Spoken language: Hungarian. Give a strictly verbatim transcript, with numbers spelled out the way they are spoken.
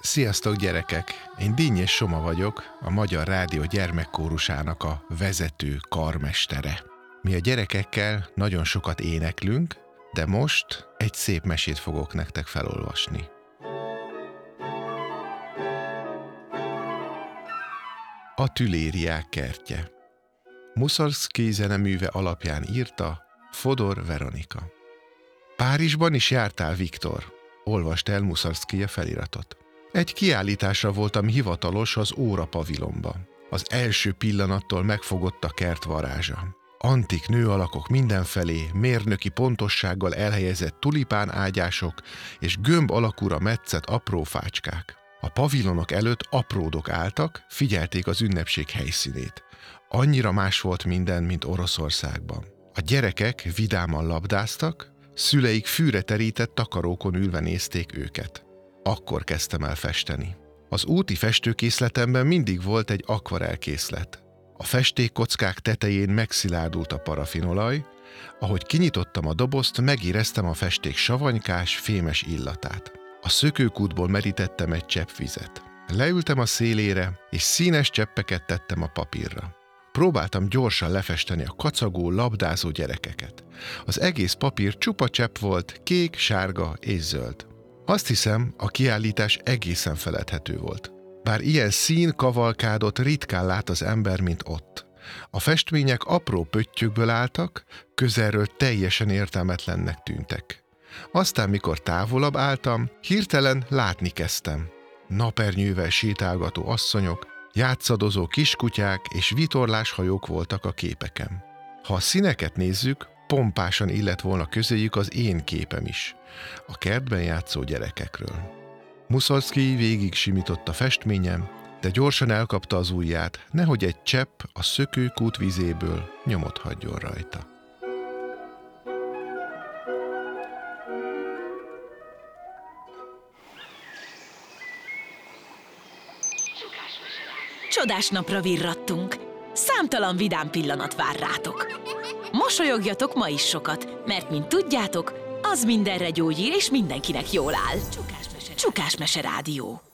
Sziasztok gyerekek! Én Dinnyés Soma vagyok, a Magyar Rádió gyermekkórusának a vezető karmestere. Mi a gyerekekkel nagyon sokat éneklünk, de most egy szép mesét fogok nektek felolvasni. A tülériák kertje. Muszorgszkij zeneműve alapján írta Fodor Veronika. Párizsban is jártál, Viktor? Olvast el Muszorgszkij a feliratot. Egy kiállításra voltam hivatalos az Óra pavilonban. Az első pillanattól megfogott a kert varázsa. Antik nőalakok mindenfelé, mérnöki pontossággal elhelyezett tulipán ágyások és gömb alakúra metszett apró fácskák. A pavilonok előtt apródok álltak, figyelték az ünnepség helyszínét. Annyira más volt minden, mint Oroszországban. A gyerekek vidáman labdáztak, szüleik fűre terített takarókon ülve nézték őket. Akkor kezdtem el festeni. Az úti festőkészletemben mindig volt egy akvarellkészlet. A festékkockák tetején megszilárdult a parafinolaj, ahogy kinyitottam a dobozt, megéreztem a festék savanykás, fémes illatát. A szökőkútból merítettem egy csepp vizet. Leültem a szélére, és színes cseppeket tettem a papírra. Próbáltam gyorsan lefesteni a kacagó, labdázó gyerekeket. Az egész papír csupa csepp volt, kék, sárga és zöld. Azt hiszem, a kiállítás egészen feledhető volt. Bár ilyen szín kavalkádot ritkán lát az ember, mint ott. A festmények apró pöttyökből álltak, közelről teljesen értelmetlennek tűntek. Aztán, mikor távolabb álltam, hirtelen látni kezdtem. Napernyővel sétálgató asszonyok, játszadozó kiskutyák és vitorlás hajók voltak a képeken. Ha a színeket nézzük, pompásan illett volna közéjük az én képem is, a kertben játszó gyerekekről. Muszorgszkij végig simított a festményem, de gyorsan elkapta az ujját, nehogy egy csepp a szökőkút vizéből nyomot hagyjon rajta. Csodás napra virrattunk. Számtalan vidám pillanat vár rátok. Mosolyogjatok ma is sokat, mert, mint tudjátok, az mindenre gyógyír és mindenkinek jól áll. Csukásmese Rádió.